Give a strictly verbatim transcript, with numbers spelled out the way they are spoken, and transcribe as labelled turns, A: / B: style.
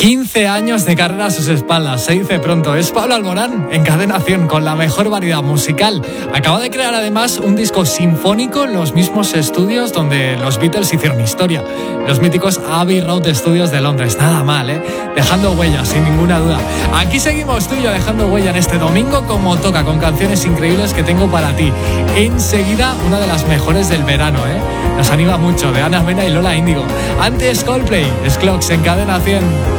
A: quince años de carrera a sus espaldas, se dice pronto. Es Pablo Alborán en Cadena cien con la mejor variedad musical. Acaba de crear además un disco sinfónico en los mismos estudios donde los Beatles hicieron historia, los míticos Abbey Road Studios de Londres. Nada mal, ¿eh? Dejando huella, sin ninguna duda. Aquí seguimos tú y yo dejando huella en este domingo como toca, con canciones increíbles que tengo para ti. Enseguida, una de las mejores del verano, ¿eh? Nos anima mucho, de Ana Mena y Lola Índigo. Antes Coldplay, es Clocks en Cadena cien.